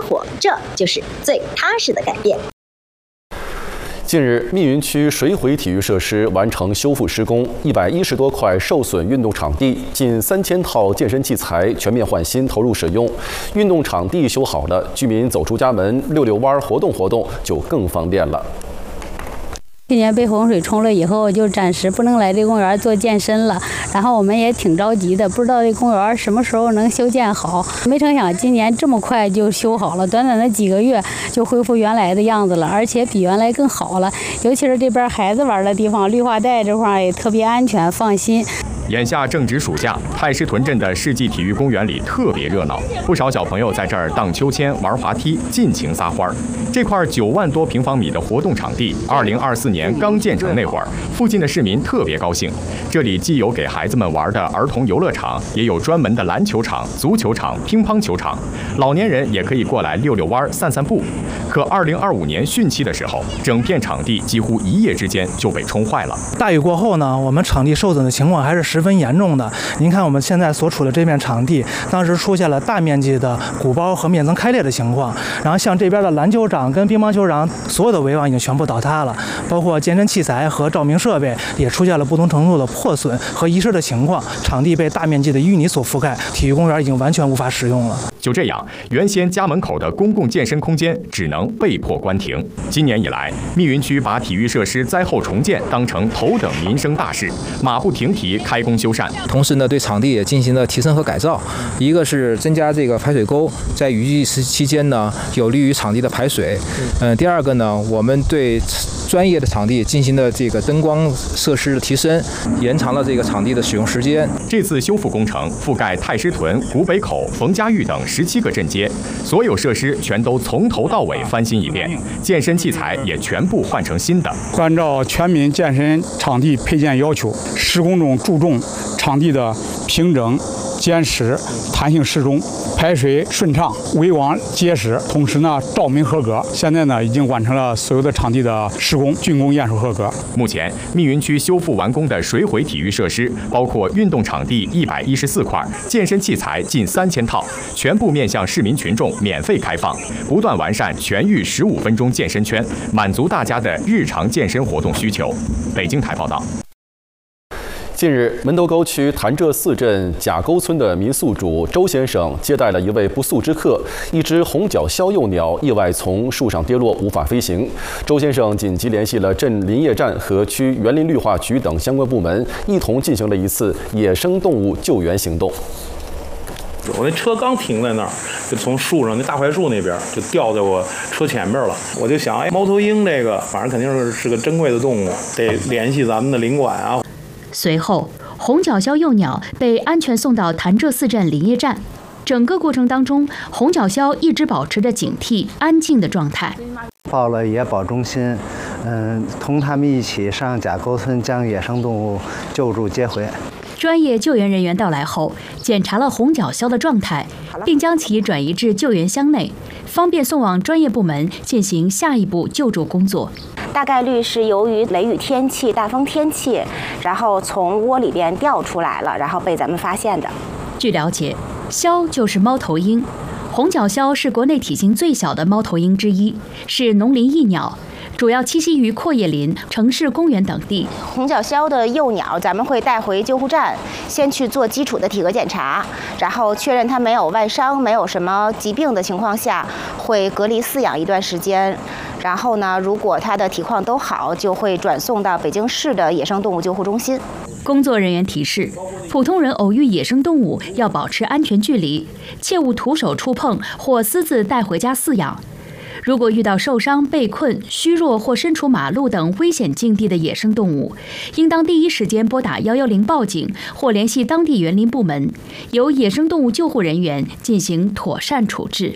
活，这就是最踏实的改变。 近日，密云区水毁体育设施完成修复施工，110多块受损运动场地、近3000套健身器材全面换新投入使用。运动场地修好了，居民走出家门溜溜弯活动就更方便了。 去年被洪水冲了以后，就暂时不能来这公园做健身了。然后我们也挺着急的，不知道这公园什么时候能修建好。没成想今年这么快就修好了，短短的几个月就恢复原来的样子了，而且比原来更好了。尤其是这边孩子玩的地方，绿化带这块也特别安全，放心。 眼下正值暑假，太师屯镇的世纪体育公园里特别热闹，不少小朋友在这儿荡秋千、玩滑梯，尽情撒欢儿。这块9万多平方米的活动场地，2024年刚建成那会儿，附近的市民特别高兴。这里既有给孩子们玩的儿童游乐场，也有专门的篮球场、足球场、乒乓球场，老年人也可以过来溜溜弯、散散步。可2025年汛期的时候，整片场地几乎一夜之间就被冲坏了。 大雨过后呢，我们场地受损的情况还是十分严重的。您看我们现在所处的这片场地，当时出现了大面积的鼓包和面层开裂的情况。然后像这边的篮球场跟乒乓球场，所有的围网已经全部倒塌了，包括健身器材和照明设备也出现了不同程度的破损和遗失的情况。场地被大面积的淤泥所覆盖，体育公园已经完全无法使用了。 就这样，原先家门口的公共健身空间只能被迫关停。今年以来，密云区把体育设施灾后重建当成头等民生大事，马不停蹄开工修缮。 同时呢，对场地也进行了提升和改造。一个是增加这个排水沟，在雨季期间呢，有利于场地的排水。第二个呢，我们对专业的场地进行了这个灯光设施的提升，延长了这个场地的使用时间。 这次修复工程覆盖太师屯、古北口、冯家峪等17个镇街，所有设施全都从头到尾翻新一遍，健身器材也全部换成新的。 按照全民健身场地配件要求，施工中注重场地的平整、坚实、弹性适中、排水顺畅、围网结实，同时呢照明合格。现在呢已经完成了所有的场地的施工竣工验收合格。 目前密云区修复完工的水毁体育设施包括运动场地114块，健身器材近3000套，全部面向市民群众免费开放，不断完善全域15分钟健身圈，满足大家的日常健身活动需求。北京台报道。 近日，门头沟区潭柘寺镇贾沟村的民宿主周先生接待了一位不速之客，一只红脚枭幼鸟意外从树上跌落，无法飞行。周先生紧急联系了镇林业站和区园林绿化局等相关部门，一同进行了一次野生动物救援行动。 我那车刚停在那儿，就从树上那大槐树那边就掉在我车前面了。我就想，猫头鹰这个反正肯定是个珍贵的动物，得联系咱们的林管啊。 随后，红脚枭幼鸟被安全送到潭柘寺镇林业站。整个过程当中，红脚枭一直保持着警惕、安静的状态。 报了野保中心，同他们一起上贾沟村将野生动物救助接回。 专业救援人员到来后，检查了红脚枭的状态，并将其转移至救援箱内，方便送往专业部门进行下一步救助工作。 大概率是由于雷雨天气、大风天气，然后从窝里边掉出来了，然后被咱们发现的。 据了解，枭就是猫头鹰，红脚枭是国内体型最小的猫头鹰之一，是农林异鸟，主要栖息于阔叶林、城市公园等地。 红脚枭的幼鸟，咱们会带回救护站，先去做基础的体格检查，然后确认它没有外伤、没有什么疾病的情况下，会隔离饲养一段时间。然后呢，如果它的体况都好，就会转送到北京市的野生动物救护中心。 工作人员提示，普通人偶遇野生动物要保持安全距离，切勿徒手触碰或私自带回家饲养。如果遇到受伤、被困、虚弱或身处马路等危险境地的野生动物，应当第一时间拨打110报警或联系当地园林部门，由野生动物救护人员进行妥善处置。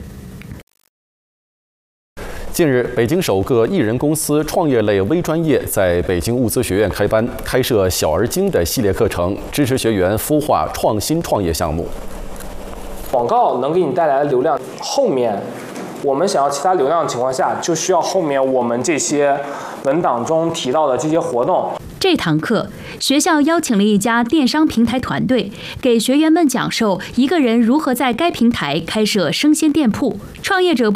近日，北京首个艺人公司创业类微专业在北京物资学院开班，开设小而精的系列课程，支持学员孵化创新创业项目。 广告能给你带来的流量，后面我们想要其他流量的情况下，就需要后面我们这些文档中提到的这些活动。 这堂课，学校邀请了一家电商平台团队，给学员们讲授一个人如何在该平台开设生鲜店铺。创业者